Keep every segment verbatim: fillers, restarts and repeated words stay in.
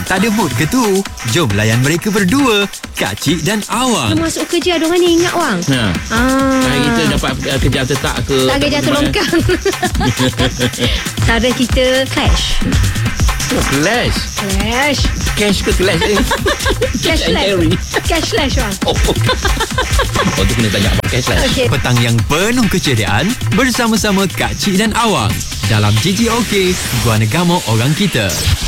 Tak ada mood ke tu? Jom layan mereka berdua, Kak Cik dan Awang. Belum masuk kerja ada orang ni, ingat Wang? Ha. Ah. Nah, kita dapat uh, kerja tetap ke? Tak kerja terlongkang. Cara kita clash. Oh, clash. Clash. Cash ke clash ni? Cash slash. Cash slash Wang. Oh, oh tu kena tanya apa cash slash. Okay. Petang yang penuh keceriaan bersama-sama Kak Cik dan Awang dalam G G OK, Guana Gamo Orang Kita.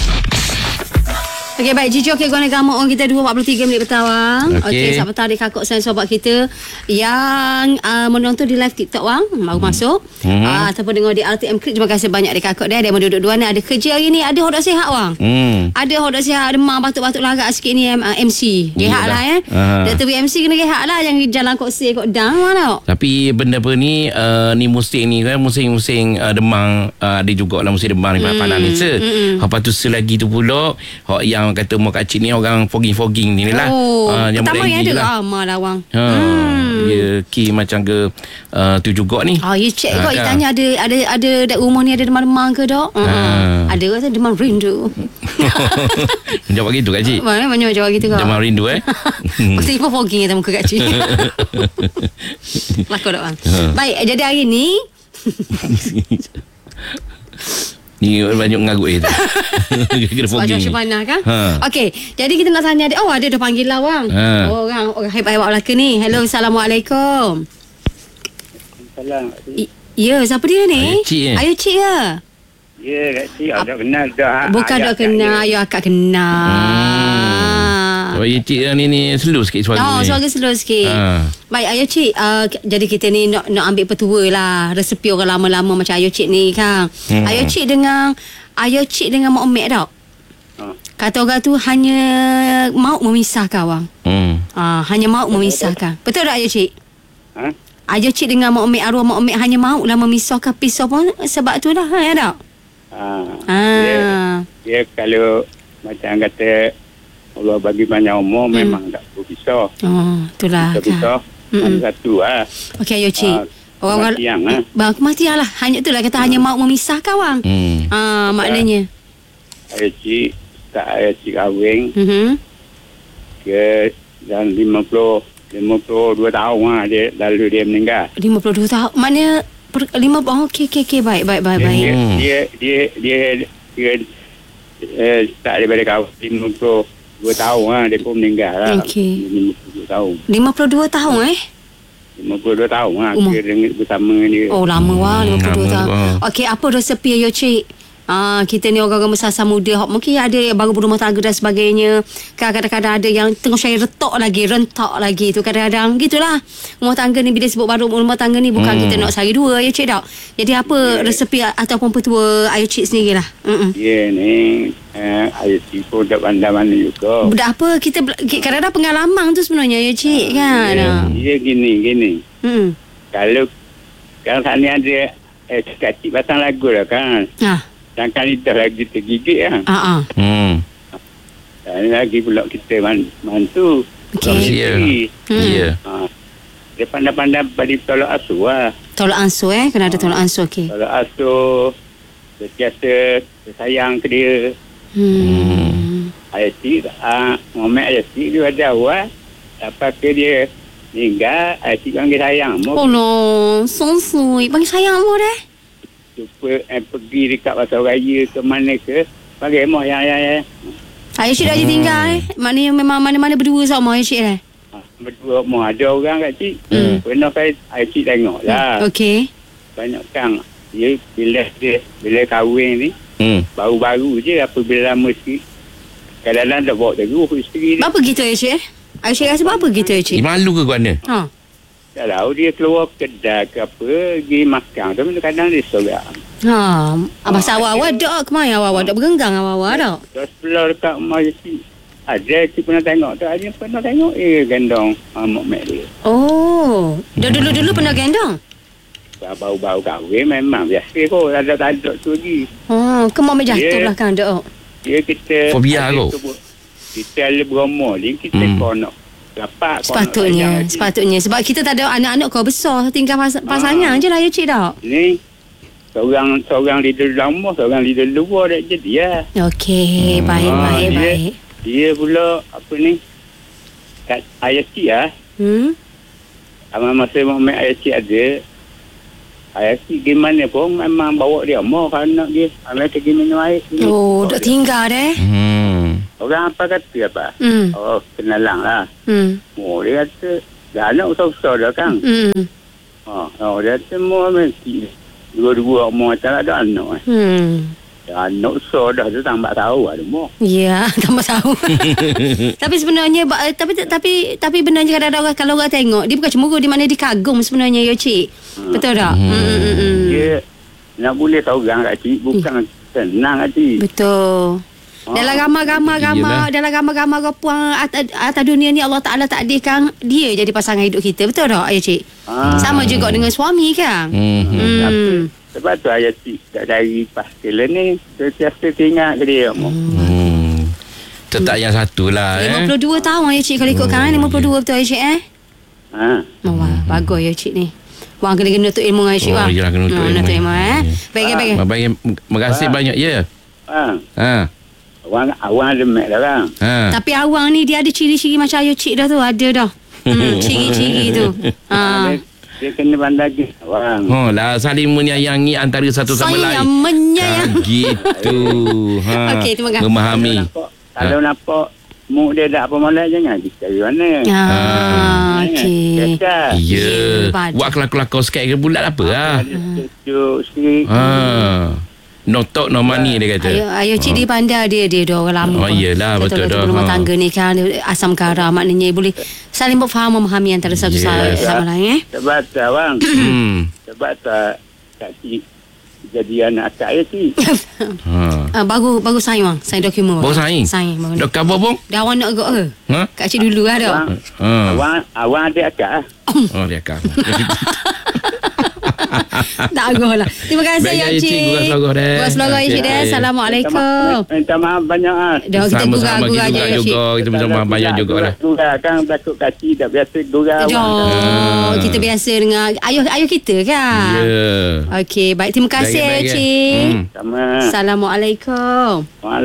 Okey, baik. G G OK, Guana Gamo Orang Kita dua empat puluh tiga minit petang, Wang. Okey, Okey. selamat petang adik kakak saya sobat kita yang uh, menonton di live TikTok, Wang. Baru hmm. masuk. Hmm. Uh, ataupun dengar di R T M Click. Terima kasih banyak adik kakak dia. Dia duduk dua ni. Ada kerja hari ni. Ada hodok sihat, Wang. Hmm. Ada hodok sihat. Demam, batuk-batuk lagak sikit ni. uh, M C. Rehat lah, eh. Aha. Doktor B M C kena rehat lah. Jangan jalan kok si kok down lah. Tapi benda apa ni uh, ni musim ni kan musim-musim uh, demam uh, ada jugalah musim demam ni mm. panas ni se. Mm. Lepas tu selagi tu pula hak yang kata mak kacik ni orang fogging-fogging ni lah. Oh, uh, yang pertama yang ada lah. ramah lah, Wang. Ha, Hmm. dia ki macam ke uh, tu juga ni. Oh, you check Ha, kok. You kan? tanya ada ada ada dekat rumah ni ada demam-demam ke, Dok? Uh-huh. Ha. Ada kata demam rindu. Jawab gitu Kak Cik. Mana banyak jawab gitu kau. Demam rindu eh. Mesti pun fogging atas muka Kak Cik. Lakon tak, Bang? Ha. Baik, jadi hari ni Ni banyak mengarut dia tu. Kena sebab fogging. cuaca panas kan? Ha. Okey, jadi kita nak tanya dia. Oh, ada dah panggil lah, Wang. Ha. Orang orang hebat-hebat Melaka ni. Hello, Assalamualaikum. Salam. I- Ya, siapa dia ni? Ayah Cik, eh? Ayah Cik ke? Ya, Kak Cik. Dah kenal dah. Bukan Ayah dah kenal, saya. ayah akak kenal. Hmm. Sebab ya Cik ni ni slow sikit suara Oh, ni. suara slow sikit. Ha. Baik, Ayah Cik, uh, jadi kita ni nak nak ambil petua lah. Resepi orang lama-lama macam Ayah Cik ni kan. Hmm. Ayah Cik dengan Ayah Cik dengan Mak Omek tau. Ha. Kata orang tu hanya maut memisahkan, Wang. Hmm. Ah, hanya maut memisahkan. Betul tak, Ayah Cik? Ha? Ayah Cik dengan Mak Omek, arwah Mak Omek hanya maut lah memisahkan pisau pun sebab tu lah, ya tak? Ha. Ah. Dia, dia kalau macam kata Allah bagi banyak umur Hmm. memang tak perlu pisau. Oh, itulah Kita pisau kan. mana Mm-mm. satu lah. Okey, Ayah Cik. Ah, Orang kematian, ah. Bang kematian lah. Hanya itulah kata hanya maut memisahkan, Wang. Hmm. Ah, maknanya. Ayah Cik, tak Ayah Cik kahwin Mhm. ke dalam lima puluh dua tahun lah dia, lalu dia meninggal. lima puluh dua tahun. Mana per, lima oh, okey okey okey baik baik baik baik. Dia, Hmm. dia, dia, dia, dia, eh, tak daripada kahwin lima puluh dua tahun lah, dia pun meninggal lah. Okey. lima puluh dua tahun. lima puluh dua tahun eh. lima puluh dua tahun lah Umur. kita dengan bersama dia. Oh lama wah Hmm, lima puluh dua lama tahun. wah. Okey, apa resepi Ayah Cik? Ah, kita ni orang-orang besar muda hok mungkin ada yang baru berumah tangga dan sebagainya. Kadang-kadang ada yang tengah saya retok lagi, rentak lagi tu kadang-kadang gitulah. Rumah tangga ni bila sebut baru rumah tangga ni bukan Hmm. kita nak sehari dua Ayah Cik tak. Jadi apa Ya. resepi ataupun petua Ayah Cik sendirilah. Hmm. Dia ni eh, Ayah Cik pun tak pandai-pandai juga. Dah apa kita bela- kadang-kadang pengalaman tu sebenarnya Ayah Cik kan. Dia, Ah. dia gini, gini. Hmm. Kalau kalau saat ni ada eh, kacik pasang lagu lah kan. Ah. Sangkan lidah lagi tergigit lah. Ah ah. Hmm. Dan lagi pula kita man, mantu. Okey. Ya. Hmm. Ya. Ha. Dia pandai-pandai bagi tolak asuh lah. Tolak ansur eh kena ada tolak ansur okey. Tolak asuh, sentiasa sayang ke dia. Hmm. Ayah Cik, ah, Muhammad Ayah Cik dia ada awal. Lepas ke dia meninggal, Ayah Cik panggil sayang. Oh Mau no, so sweet. Panggil sayang mu dah. jumpa eh, pergi dekat pasar raya ke mana ke. Panggil Moh yang yang yang. Ayah Cik dah je tinggal eh. Maknanya memang mana-mana berdua sama Ayah Cik eh. Ha, berdua Moh ada orang kat Cik. Hmm. Pernah saya Ayah Cik tengok lah. Okey. Banyak kan. Dia bila dia bila kahwin ni. Hmm. Baru-baru je apabila lama sikit. Kadang-kadang tak bawa teguh isteri dia. Apa gitu Ayah Cik eh? Ayah Cik rasa apa gitu Ayah Cik? Dia malu ke guana? Ha. Tak tahu dia keluar kedai ke apa. Pergi makan. Tapi kadang dia sorak. Ha, abang awak-awak dak ke mana awak-awak dak berenggang awak-awak dak. Dah sebelah dekat rumah Cik. Ada Cik pernah tengok tak? Ada pernah tengok. Eh gendong uh, Mak Mek dia. Oh, dah dulu-dulu pernah gendong. Bau-bau kahwin memang biasa kot. Tak ada tak tu lagi. Oh, ke mak jatuh Ya. lah kan dak. Dia kita... Fobia ada kot. sebut- Kita ada beromo ni. Kita Hmm. kau nak dapat. kau nak Sepatutnya, sayang lagi. sepatutnya sebab kita tak ada anak-anak kau besar, tinggal pas- pasangan je lah Ayah Cik dak. Ni seorang seorang di dalam rumah, seorang di luar dah jadi ya. Okey, baik, Ah, baik, dia, baik. Dia pula apa ni? Kat ayah cik ah. Hmm? Amal masa Muhammad ayah cik ada. Ayah cik gimana pun memang bawa dia mau anak dia. Amal pergi minum air. Oh, duk tinggal deh. Hmm. Orang apa kata apa? Hmm. Oh, kenalang lah. Hmm. Oh, dia kata dah anak besar-besar dah kan. Hmm. Oh, oh dia kata mau mesti dua-dua mau tak ada anak. Eh. Hmm. Dah anak besar dah tu tambah tahu ada mau. Ya, tambah tahu. Tapi sebenarnya ba- tapi tapi tapi benarnya kadang-kadang orang, kalau orang tengok dia bukan cemburu, di mana dia kagum sebenarnya ya cik. Hmm. Betul tak? Hmm. Hmm, hmm, hmm. Dia nak boleh tahu orang kat cik bukan senang kat cik. Betul. Ah. Dalam ramai-ramai-ramai dalam ramai-ramai perempuan atas, atas dunia ni Allah Taala takdirkan dia jadi pasangan hidup kita. Betul tak ya cik? Ah. Sama juga dengan suami kan? Hmm. Hmm. Tapi, sebab tu ayah cik tak dari pasal ni sentiasa ingat ke dia mau. Hmm. Tetap yang satu lah eh. lima puluh dua tahun ya cik kalau ikutkan. Oh, lima puluh dua betul ya cik eh? Ha. Oh, wah, bagus ya cik ni. Wang kena-kena nuntut ilmu dengan cik Oh, wang. yelah, kena nuntut Oh, ilmu. nuntut ilmu eh. Baik, baik. Baik, terima kasih Ah. banyak ya. Ha. Ha. Awang awang ada mek dah kan. Ha. Tapi awang ni dia ada ciri-ciri macam ayu cik dah tu. Ada dah. Hmm, ciri-ciri tu. Ha. Dia, dia kena pandai lagi awang. Oh lah, saling menyayangi antara satu sama lain. Sayang menyayang. Ha, gitu. Ha. Okey, terima kasih. Memahami. Kalau nampak, kalau nampak mu dia tak apa malah jangan dicari mana. Ah, okey. Biasa. Ya. Baik. Buat kelakar-kelakar sikit ke bulat apa lah. Dia sejuk sikit. Ha. No talk no money dia kata. Ayo, ayo cik dia pandai dia dia dah orang lama. Oh, iyalah, betul dah. Rumah Ha. tangga ni kan asam garam, maknanya boleh saling berfaham memahami antara satu Yes. sama lain eh. Sebab tu awang. Hmm. Sebab tu kat cik jadi anak akak ya cik. Ha. Ah, baru baru sign bang, sign dokumen. Baru bang. sign? Sign bang. Dah khabar pun? Dah awak nak go ke? Ha? Kak cik dulu lah dah. Awang, Ha. awang, awang ada akak ah. Oh, dia kau. Tak agak lah. Terima kasih Baik, ya ya, cik. Cik. Gurau selogor deh. Gurau selogor ya cik Okey. deh. Assalamualaikum. Minta, minta maaf banyak ah. Dah kita Sama-sama gurau-gurau kita je juga ya cik. juga kita bersama banyak juga lah. Gurau kan takut kaki tak biasa gurau. Dah, kita biasa dengan ayuh ayuh kita kan. Ya. Okey, baik, terima kasih Baik, ya baik, cik. Hmm. Sama. Assalamualaikum.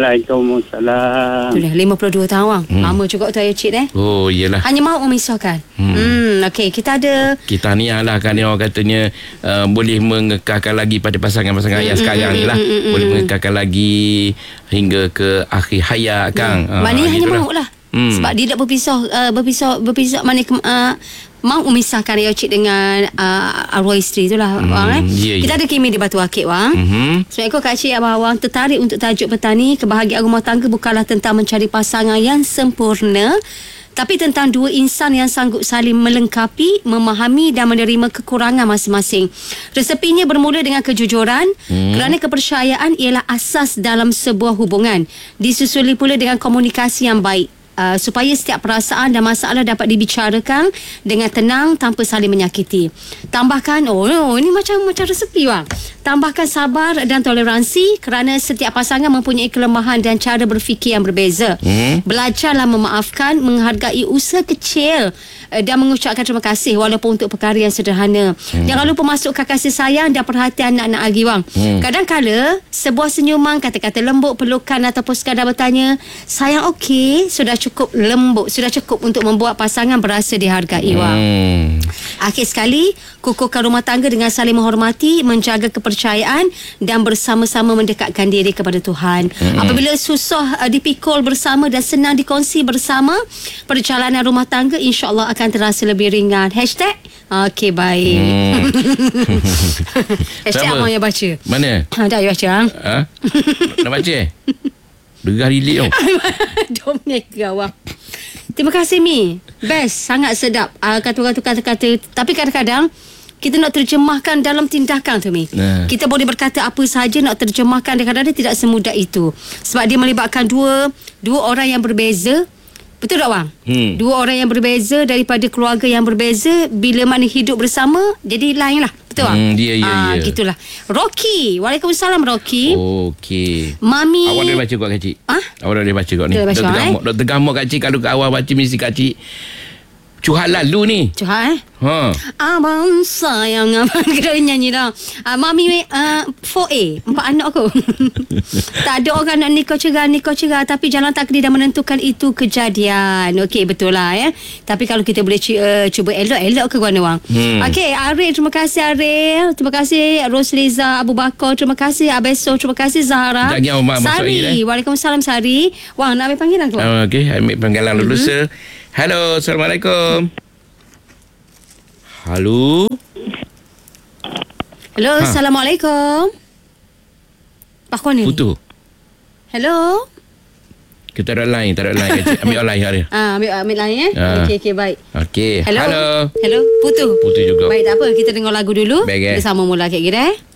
Waalaikumsalam. Tu dah lima puluh dua tahun. Hmm. Lama juga tu ya cik deh. Oh, iyalah. Hanya mahu memisahkan. Hmm, hmm okey, kita ada Kita ni lah kan yang orang katanya uh, boleh mengekalkan lagi pada pasangan-pasangan yang sekarang ni lah. Boleh mengekalkan lagi hingga ke akhir hayat kan. Hmm. Maknanya hanya mahu lah. Hmm. Sebab dia tak berpisah uh, berpisah berpisah mana uh, mahu memisahkan ya cik dengan uh, arwah isteri tu lah Hmm, wang eh. ya, ya. Kita ada Kimi di Batu Akik wang. Mhm. Assalamualaikum Kak Cik Abang Awang. Tertarik untuk tajuk petani. Kebahagiaan rumah tangga bukanlah tentang mencari pasangan yang sempurna, tapi tentang dua insan yang sanggup saling melengkapi, memahami dan menerima kekurangan masing-masing. Resepinya bermula dengan kejujuran, hmm. kerana kepercayaan ialah asas dalam sebuah hubungan. Disusuli pula dengan komunikasi yang baik. Uh, supaya setiap perasaan dan masalah dapat dibicarakan dengan tenang tanpa saling menyakiti. Tambahkan, oh, oh ini macam macam resepi bang. Tambahkan sabar dan toleransi kerana setiap pasangan mempunyai kelemahan dan cara berfikir yang berbeza. Hmm. Belajarlah memaafkan, menghargai usaha kecil uh, dan mengucapkan terima kasih walaupun untuk perkara yang sederhana. Hmm. Jangan lupa masukkan kasih sayang dan perhatian anak-anak lagi bang. Hmm. Kadang-kala sebuah senyuman, kata-kata lembut, pelukan ataupun sekadar bertanya, sayang okey, sudah cukup lembut, sudah cukup untuk membuat pasangan berasa dihargai wang. Hmm. Akhir sekali, kukuhkan rumah tangga dengan saling menghormati, menjaga kepercayaan dan bersama-sama mendekatkan diri kepada Tuhan. Hmm. Apabila susah uh, dipikul bersama dan senang dikongsi bersama, perjalanan rumah tangga insya-Allah akan terasa lebih ringan. Hashtag okey baik. Hmm. Hashtag Sama. abang yang baca. Mana? Ha, dah you baca. Ha? Nak baca eh? Degah rilik tau. Domnek gawang. Terima kasih Mi. Best, sangat sedap uh, kata-kata kata-kata. Tapi kadang-kadang kita nak terjemahkan dalam tindakan tu Mi. Nah. Kita boleh berkata apa sahaja, nak terjemahkan kadang-kadang tidak semudah itu. Sebab dia melibatkan dua dua orang yang berbeza. Betul tak bang? Hmm. Dua orang yang berbeza daripada keluarga yang berbeza, bila mana hidup bersama jadi lain lah. Betul bang? Hmm, ya, ya, Ah, ya. gitulah. Rocky. Waalaikumsalam Rocky. Okey. Mami. Awak dah baca kot kak cik? Ah? Awak dah baca kot ni. Dah baca, Doktor eh? Gamuk, Doktor Gamuk kak cik, kalau kat awal baca mesti kak cik curhat lalu ni. Curhat eh? Ha. Abang sayang abang kena nyanyi dah. Uh, Mami uh, four A empat anak aku. Tak ada orang nak nikah cerah nikah cerah tapi jalan takdir dah menentukan itu kejadian. Okey betul lah ya. Tapi kalau kita boleh uh, cuba elok-elok ke guana wang. Hmm. Okey Arif terima kasih Arif. Terima kasih Rosliza Abu Bakar. Terima kasih Abeso. Terima kasih Zahra. Sekejap, Mak, Sari. Waalaikumsalam Sari. Wang nak ambil panggilan tu? Uh, Okey ambil panggilan dulu mm-hmm. Hello, Assalamualaikum. Halo. Hello, ha. Assalamualaikum. Pak Koni. Putu. Hello. Kita ada line, tak ada line. Ambil line hari. Ah, ambil ambil line eh. Ah. Okey okey baik. Okey. Hello. Halo. Hello, Putu. Putu juga. Baik tak apa, kita dengar lagu dulu. Baik, eh. Kita sama mula kek kita eh.